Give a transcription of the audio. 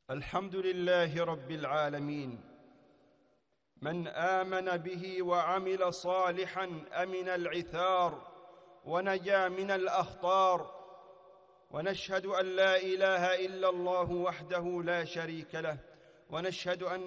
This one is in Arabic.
الحمد لله رب العالمين، من آمن به وعمل صالحاً أمن العثار ونجا من الأخطار. ونشهد أن لا إله إلا الله وحده لا شريك له، ونشهد أن